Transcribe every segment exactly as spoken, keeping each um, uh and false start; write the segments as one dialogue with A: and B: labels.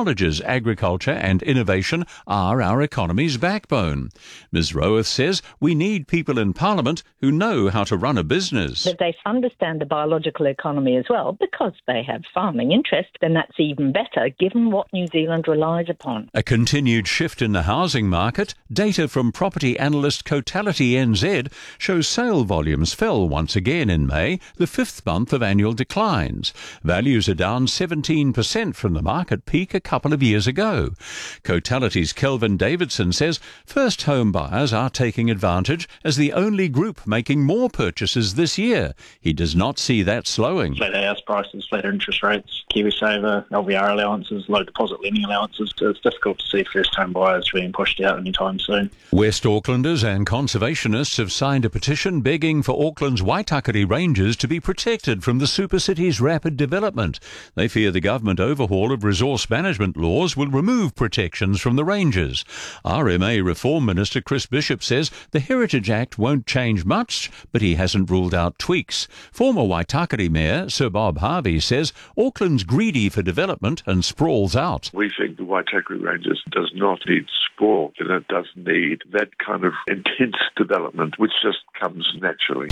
A: acknowledges agriculture and innovation are our economy's backbone. Miz Roworth says we need people in Parliament who know how to run a business.
B: If they understand the biological economy as well, because they have farming interest, then that's even better, given what New Zealand relies upon.
A: A continued shift in the housing market. Data from property analyst Cotality N Z shows sale volumes fell once again in May, the fifth month of annual declines. Values are down seventeen percent from the market peak a couple of years ago. Cotality's Kelvin Davidson says first home buyers are taking advantage as the only group making more purchases this year. He does not see that slowing.
C: Flatter house prices, flatter interest rates, KiwiSaver, L V R allowances, low deposit lending allowances. So it's difficult to see first home buyers being pushed out anytime soon.
A: West Aucklanders and conservationists have signed a petition begging for Auckland's Waitakere Ranges to be protected from the super city's rapid development. They fear the government overhaul of resource management laws will remove protections from the ranges. R M A Reform Minister Chris Bishop says the Heritage Act won't change much, but he hasn't ruled out tweaks. Former Waitakere Mayor Sir Bob Harvey says Auckland's greedy for development and sprawls out.
D: We think the Waitakere Ranges does not need sprawl, and it does need that kind of intense development which just comes naturally.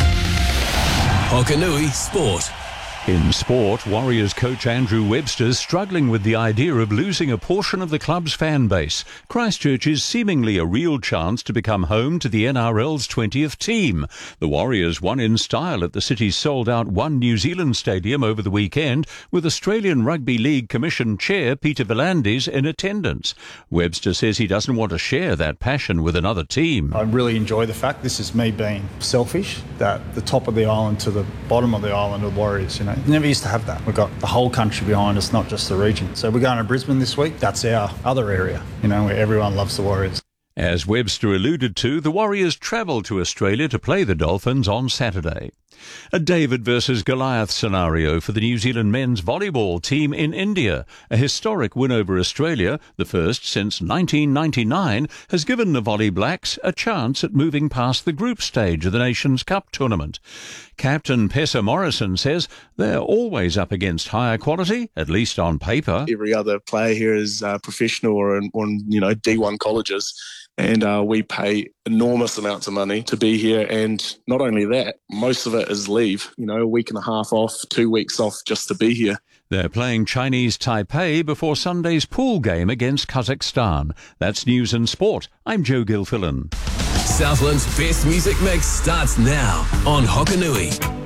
E: Hokanui Sport.
A: In sport, Warriors coach Andrew Webster is struggling with the idea of losing a portion of the club's fan base. Christchurch is seemingly a real chance to become home to the N R L's twentieth team. The Warriors won in style at the city's sold-out One New Zealand Stadium over the weekend, with Australian Rugby League Commission Chair Peter V'landys in attendance. Webster says he doesn't want to share that passion with another team.
F: I really enjoy the fact, this is me being selfish, that the top of the island to the bottom of the island are the Warriors, you know. Never used to have that. We've got the whole country behind us, not just the region. So we're going to Brisbane this week. That's our other area, you know, where everyone loves the Warriors.
A: As Webster alluded to, the Warriors travel to Australia to play the Dolphins on Saturday. A David versus Goliath scenario for the New Zealand men's volleyball team in India. A historic win over Australia, the first since nineteen ninety-nine, has given the Volley Blacks a chance at moving past the group stage of the Nations Cup tournament. Captain Pessa Morrison says they're always up against higher quality, at least on paper.
G: Every other player here is uh, professional or on, on you know D one colleges. And uh, we pay enormous amounts of money to be here. And not only that, most of it is leave, you know, a week and a half off, two weeks off just to be here.
A: They're playing Chinese Taipei before Sunday's pool game against Kazakhstan. That's News and Sport. I'm Joe Gilfillan.
E: Southland's best music mix starts now on Hokanui.